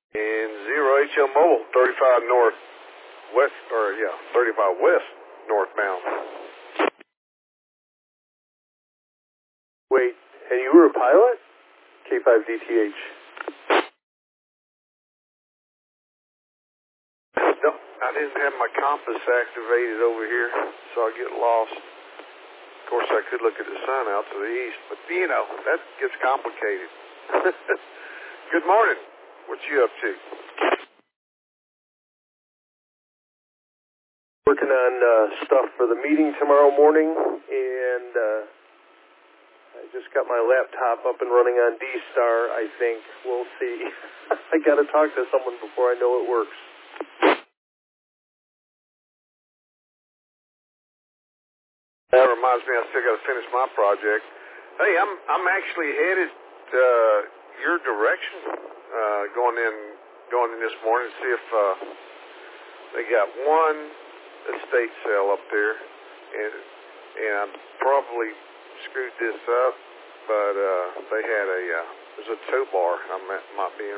And 0HL Mobile, 35 north west, 35 west northbound. Wait, and you were a pilot? K5DTH. No, I didn't have my compass activated over here, so I get lost. Of course, I could look at the sun out to the east, but that gets complicated. Good morning. What you up to? Working on stuff for the meeting tomorrow morning, and I just got my laptop up and running on D-Star, I think. We'll see. I got to talk to someone before I know it works. That reminds me, I still got to finish my project. Hey, I'm actually headed your direction, going in this morning to see if they got one estate sale up there, and I probably screwed this up, but they had there's a tow bar I might be in.